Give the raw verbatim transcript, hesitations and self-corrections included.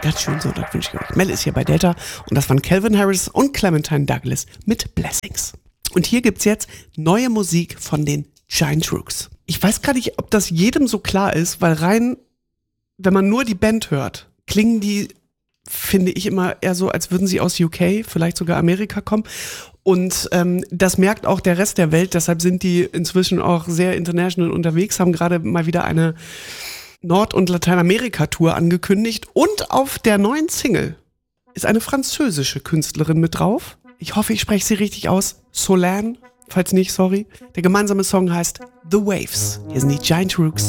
ganz schön so, das wünsche ich euch. Mel ist hier bei Delta und das waren Calvin Harris und Clementine Douglas mit Blessings. Und hier gibt's jetzt neue Musik von den Giant Rooks. Ich weiß gar nicht, ob das jedem so klar ist, weil rein, wenn man nur die Band hört, klingen die, finde ich, immer eher so, als würden sie aus U K, vielleicht sogar Amerika kommen. Und ähm, das merkt auch der Rest der Welt, deshalb sind die inzwischen auch sehr international unterwegs, haben gerade mal wieder eine Nord- und Lateinamerika-Tour angekündigt. Und auf der neuen Single ist eine französische Künstlerin mit drauf. Ich hoffe, ich spreche sie richtig aus. Solane, falls nicht, sorry. Der gemeinsame Song heißt The Waves. Hier sind die Giant Rooks.